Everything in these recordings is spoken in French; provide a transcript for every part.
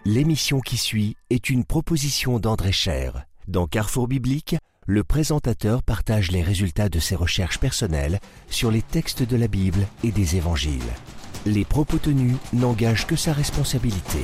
L'émission qui suit est une proposition d'André Cher. Dans Carrefour Biblique, le présentateur partage les résultats de ses recherches personnelles sur les textes de la Bible et des évangiles. Les propos tenus n'engagent que sa responsabilité.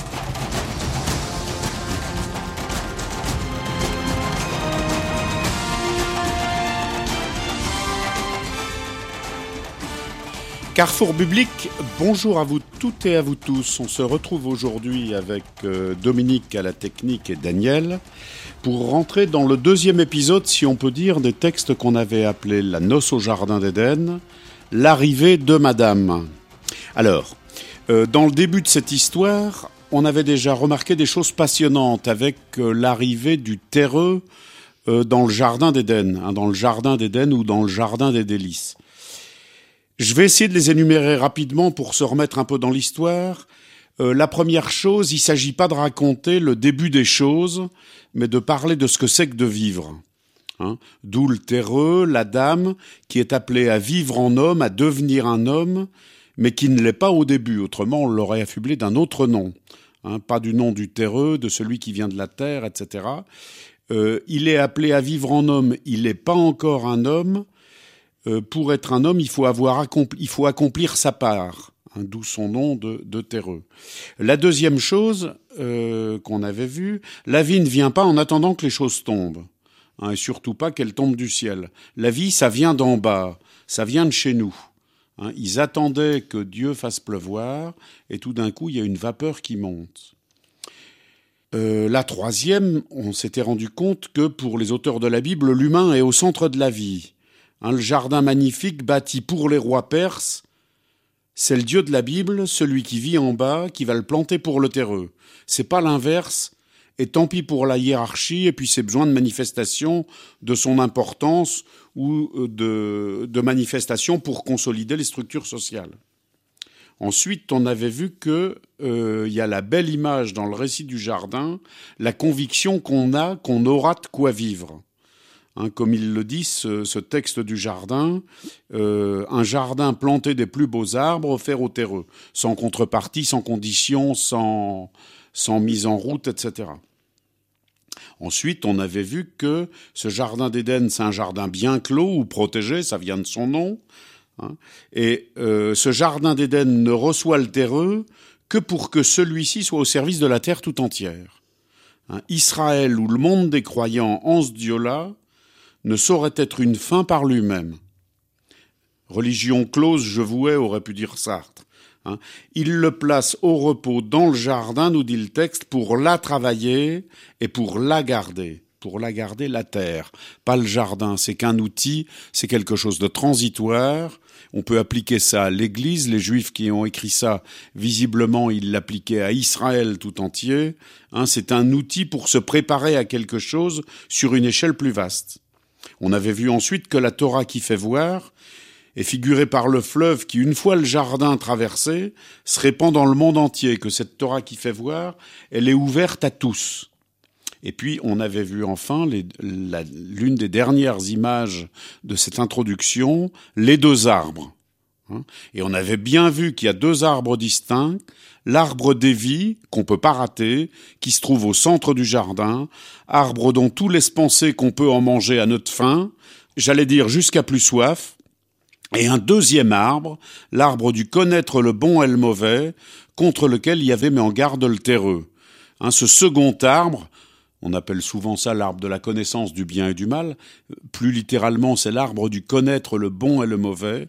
Carrefour Biblique, bonjour à vous toutes et à vous tous. On se retrouve aujourd'hui avec Dominique à la technique et Daniel pour rentrer dans le deuxième épisode, si on peut dire, des textes qu'on avait appelés La noce au jardin d'Éden, l'arrivée de Madame. Alors, dans le début de cette histoire, on avait déjà remarqué des choses passionnantes avec l'arrivée du terreux dans le jardin d'Éden, dans le jardin d'Éden ou dans le jardin des délices. Je vais essayer de les énumérer rapidement pour se remettre un peu dans l'histoire. La première chose, il ne s'agit pas de raconter le début des choses, mais de parler de ce que c'est que de vivre. D'où le terreux, la dame, qui est appelée à vivre en homme, à devenir un homme, mais qui ne l'est pas au début. Autrement, on l'aurait affublé d'un autre nom. Pas du nom du terreux, de celui qui vient de la terre, etc. Il est appelé à vivre en homme, il n'est pas encore un homme. Pour être un homme, il faut accomplir sa part, d'où son nom de terreux. La deuxième chose qu'on avait vue, la vie ne vient pas en attendant que les choses tombent, et surtout pas qu'elles tombent du ciel. La vie, ça vient d'en bas, ça vient de chez nous. Ils attendaient que Dieu fasse pleuvoir, et tout d'un coup, il y a une vapeur qui monte. La troisième, on s'était rendu compte que pour les auteurs de la Bible, l'humain est au centre de la vie. Le jardin magnifique bâti pour les rois perses, c'est le Dieu de la Bible, celui qui vit en bas, qui va le planter pour le terreux. C'est pas l'inverse, et tant pis pour la hiérarchie et puis ses besoins de manifestation de son importance ou de manifestation pour consolider les structures sociales. Ensuite, on avait vu que y a la belle image dans le récit du jardin, la conviction qu'on aura de quoi vivre. Comme il le dit, ce texte du jardin, un jardin planté des plus beaux arbres offert au terreux, sans contrepartie, sans condition, sans mise en route, etc. Ensuite, on avait vu que ce jardin d'Éden, c'est un jardin bien clos ou protégé, ça vient de son nom. Et ce jardin d'Éden ne reçoit le terreux que pour que celui-ci soit au service de la terre tout entière. Israël ou le monde des croyants en ce Dieu-là ne saurait être une fin par lui-même. Religion close, je vouais, aurait pu dire Sartre. Il le place au repos dans le jardin, nous dit le texte, pour la travailler et pour la garder la terre, pas le jardin. C'est qu'un outil, c'est quelque chose de transitoire. On peut appliquer ça à l'Église. Les Juifs qui ont écrit ça, visiblement, ils l'appliquaient à Israël tout entier. C'est un outil pour se préparer à quelque chose sur une échelle plus vaste. On avait vu ensuite que la Torah qui fait voir est figurée par le fleuve qui, une fois le jardin traversé, se répand dans le monde entier, que cette Torah qui fait voir, elle est ouverte à tous. Et puis, on avait vu enfin l'une des dernières images de cette introduction, les deux arbres. Et on avait bien vu qu'il y a deux arbres distincts, l'arbre des vies, qu'on peut pas rater, qui se trouve au centre du jardin, arbre dont tout laisse penser qu'on peut en manger à notre faim, j'allais dire jusqu'à plus soif, et un deuxième arbre, l'arbre du connaître le bon et le mauvais, contre lequel il y avait mis en garde le terreux. Ce second arbre, on appelle souvent ça l'arbre de la connaissance du bien et du mal, plus littéralement c'est l'arbre du connaître le bon et le mauvais.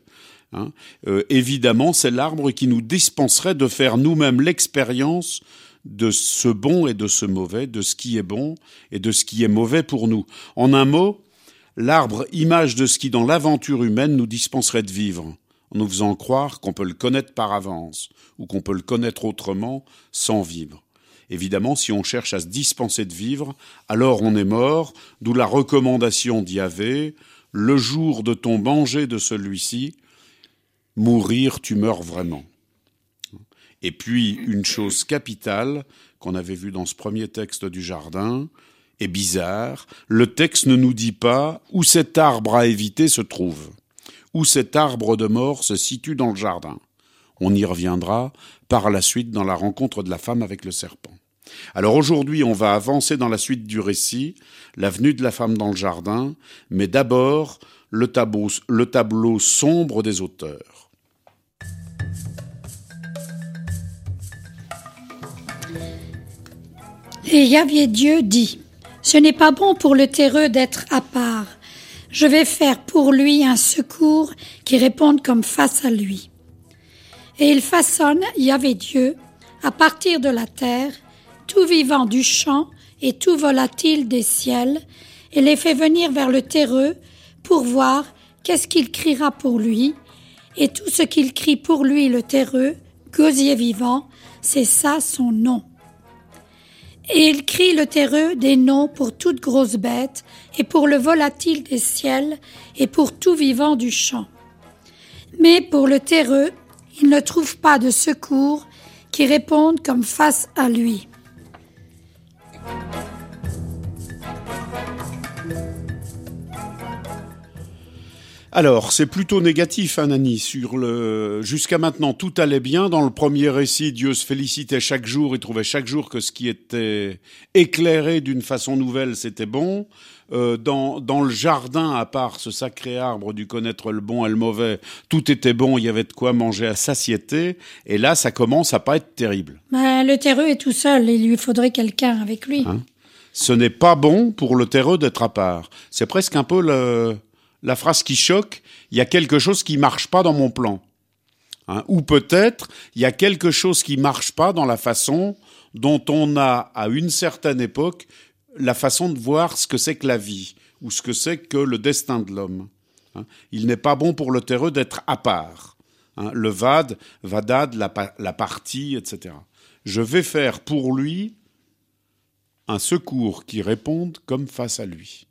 Évidemment, c'est l'arbre qui nous dispenserait de faire nous-mêmes l'expérience de ce bon et de ce mauvais, de ce qui est bon et de ce qui est mauvais pour nous. En un mot, l'arbre, image de ce qui, dans l'aventure humaine, nous dispenserait de vivre, en nous faisant croire qu'on peut le connaître par avance ou qu'on peut le connaître autrement sans vivre. Évidemment, si on cherche à se dispenser de vivre, alors on est mort, d'où la recommandation d'Yahvé, le jour de ton manger de celui-ci, mourir, tu meurs vraiment. Et puis, une chose capitale qu'on avait vue dans ce premier texte du jardin, est bizarre, le texte ne nous dit pas où cet arbre à éviter se trouve, où cet arbre de mort se situe dans le jardin. On y reviendra par la suite dans la rencontre de la femme avec le serpent. Alors aujourd'hui, on va avancer dans la suite du récit, la venue de la femme dans le jardin, mais d'abord le tableau sombre des auteurs. Et Yahvé Dieu dit, « Ce n'est pas bon pour le terreux d'être à part. Je vais faire pour lui un secours qui réponde comme face à lui. » Et il façonne, Yahvé Dieu, à partir de la terre, tout vivant du champ et tout volatile des ciels, et les fait venir vers le terreux pour voir qu'est-ce qu'il criera pour lui. Et tout ce qu'il crie pour lui, le terreux, gosier vivant, c'est ça son nom. Et il crie le terreux des noms pour toute grosse bête, et pour le volatile des ciels, et pour tout vivant du champ. Mais pour le terreux, il ne trouve pas de secours qui réponde comme face à lui. Alors, c'est plutôt négatif, hein, Nani, jusqu'à maintenant, tout allait bien. Dans le premier récit, Dieu se félicitait chaque jour, il trouvait chaque jour que ce qui était éclairé d'une façon nouvelle, c'était bon. Dans le jardin, à part ce sacré arbre du connaître le bon et le mauvais, tout était bon, il y avait de quoi manger à satiété. Et là, ça commence à pas être terrible. Le terreux est tout seul, il lui faudrait quelqu'un avec lui. Hein? Ce n'est pas bon pour le terreux d'être à part. C'est presque un peu la phrase qui choque, il y a quelque chose qui marche pas dans mon plan. Hein? Ou peut-être, il y a quelque chose qui marche pas dans la façon dont on a, à une certaine époque, la façon de voir ce que c'est que la vie, ou ce que c'est que le destin de l'homme. Hein? Il n'est pas bon pour le terreux d'être à part. Hein? Le vadad, la partie, etc. Je vais faire pour lui un secours qui réponde comme face à lui.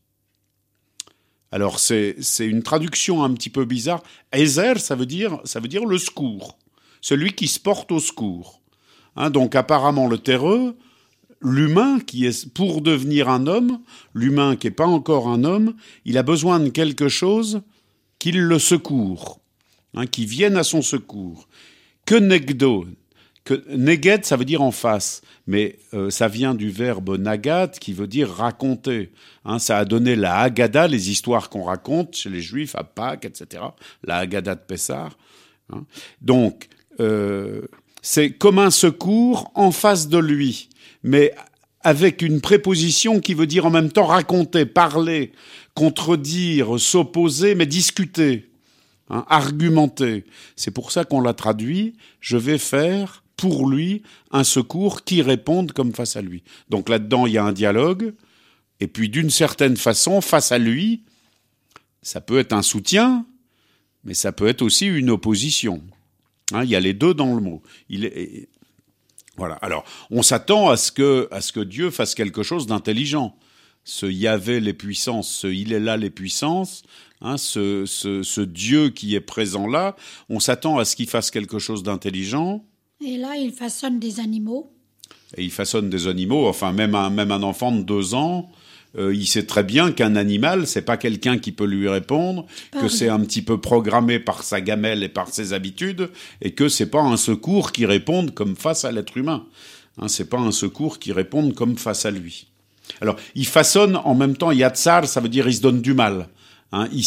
Alors c'est une traduction un petit peu bizarre. Ezer, ça veut dire le secours, celui qui se porte au secours. Hein, donc apparemment le terreux, l'humain qui est pour devenir un homme, l'humain qui n'est pas encore un homme, il a besoin de quelque chose qui le secourt, hein, qui vienne à son secours. Que negdo. Neged, ça veut dire en face, mais ça vient du verbe nagat, qui veut dire raconter. Hein, ça a donné la Haggadah, les histoires qu'on raconte chez les Juifs à Pâques, etc. La Haggadah de Pessah. Hein. Donc, c'est comme un secours en face de lui, mais avec une préposition qui veut dire en même temps raconter, parler, contredire, s'opposer, mais discuter, hein, argumenter. C'est pour ça qu'on l'a traduit « Je vais faire » pour lui, un secours qui réponde comme face à lui. Donc là-dedans, il y a un dialogue, et puis d'une certaine façon, face à lui, ça peut être un soutien, mais ça peut être aussi une opposition. Hein, il y a les deux dans le mot. Voilà. Alors, on s'attend à ce que Dieu fasse quelque chose d'intelligent. Ce Yahvé les puissances, ce Il est là les puissances, hein, ce Dieu qui est présent là, on s'attend à ce qu'il fasse quelque chose d'intelligent. Et là, il façonne des animaux. Et il façonne des animaux, enfin même un enfant de 2 ans, il sait très bien qu'un animal, c'est pas quelqu'un qui peut lui répondre, que c'est un petit peu programmé par sa gamelle et par ses habitudes, et que c'est pas un secours qui réponde comme face à l'être humain. Hein, c'est pas un secours qui réponde comme face à lui. Alors, il façonne en même temps, yatsar, ça veut dire il se donne du mal. Hein, il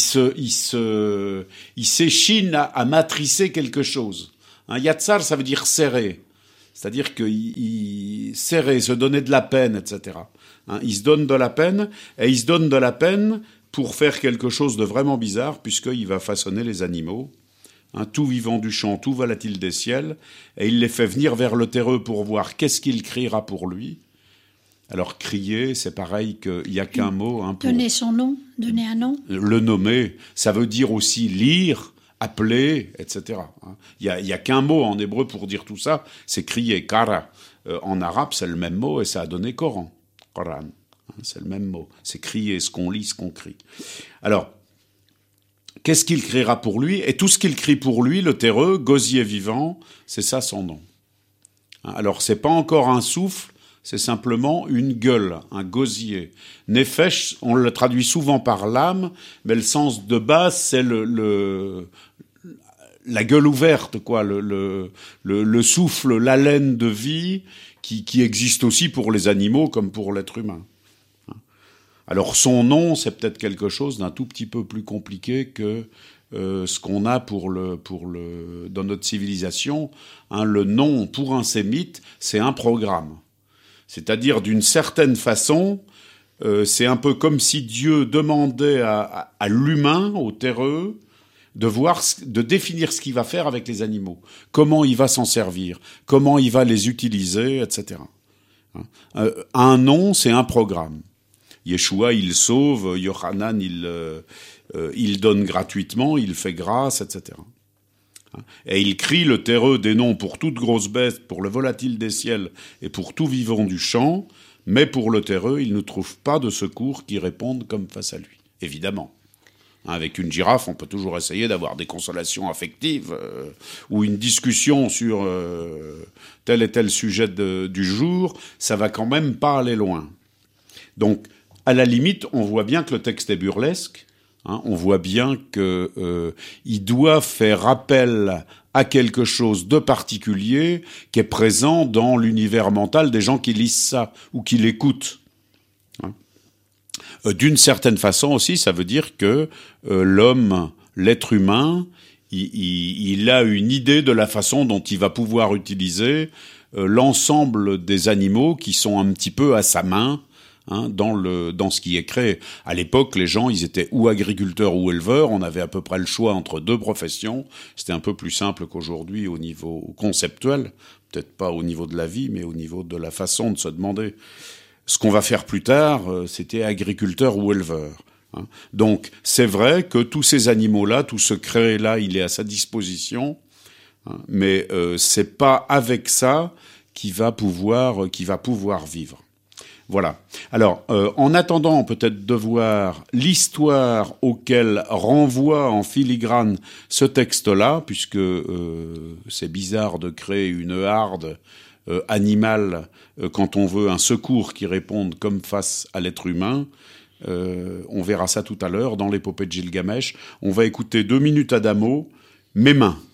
s'échine à matricer quelque chose. Un yatsar, ça veut dire serrer. C'est-à-dire qu'il serrer, se donner de la peine, etc. Hein, il se donne de la peine, et il se donne de la peine pour faire quelque chose de vraiment bizarre, puisqu'il va façonner les animaux. Hein, tout vivant du champ, tout volatile des ciels, et il les fait venir vers le terreux pour voir qu'est-ce qu'il criera pour lui. Alors crier, c'est pareil qu'il n'y a qu'un mot. Hein, pour donner son nom, donner un nom. Le nommer, ça veut dire aussi lire, appeler, etc. Il y a qu'un mot en hébreu pour dire tout ça, c'est crier, kara. En arabe, c'est le même mot et ça a donné Coran. Coran, c'est le même mot. C'est crier, ce qu'on lit, ce qu'on crie. Alors, qu'est-ce qu'il criera pour lui? Et tout ce qu'il crie pour lui, le terreux, gosier vivant, c'est ça son nom. Alors, c'est pas encore un souffle, c'est simplement une gueule, un gosier. Nefesh, on le traduit souvent par l'âme, mais le sens de base, c'est la gueule ouverte, quoi, le souffle, l'haleine de vie qui existe aussi pour les animaux comme pour l'être humain. Alors son nom, c'est peut-être quelque chose d'un tout petit peu plus compliqué que ce qu'on a dans notre civilisation. Le nom pour un sémite, c'est un programme. C'est-à-dire, d'une certaine façon, c'est un peu comme si Dieu demandait à l'humain, au terreux, de définir ce qu'il va faire avec les animaux, comment il va s'en servir, comment il va les utiliser, etc. Un nom, c'est un programme. Yeshua, il sauve, Yohanan, il donne gratuitement, il fait grâce, etc. Et il crie le terreux des noms pour toute grosse bête, pour le volatile des ciels et pour tout vivant du champ, mais pour le terreux, il ne trouve pas de secours qui répondent comme face à lui, évidemment. Avec une girafe, on peut toujours essayer d'avoir des consolations affectives ou une discussion sur tel et tel sujet du jour, ça va quand même pas aller loin. Donc, à la limite, on voit bien que le texte est burlesque, on voit bien qu'il doit faire appel à quelque chose de particulier qui est présent dans l'univers mental des gens qui lisent ça ou qui l'écoutent. D'une certaine façon aussi, ça veut dire que l'homme, l'être humain, il a une idée de la façon dont il va pouvoir utiliser l'ensemble des animaux qui sont un petit peu à sa main, dans ce qui est créé. À l'époque, les gens, ils étaient ou agriculteurs ou éleveurs, on avait à peu près le choix entre deux professions, c'était un peu plus simple qu'aujourd'hui au niveau conceptuel, peut-être pas au niveau de la vie, mais au niveau de la façon de se demander. Ce qu'on va faire plus tard, c'était agriculteur ou éleveur. Donc, c'est vrai que tous ces animaux-là, tout ce créé-là, il est à sa disposition, mais c'est pas avec ça qu'il va pouvoir vivre. Voilà. Alors, en attendant peut-être de voir l'histoire auquel renvoie en filigrane ce texte-là, puisque c'est bizarre de créer une harde animale quand on veut un secours qui réponde comme face à l'être humain. On verra ça tout à l'heure dans l'épopée de Gilgamesh. On va écouter 2 minutes Adamo, Mes mains.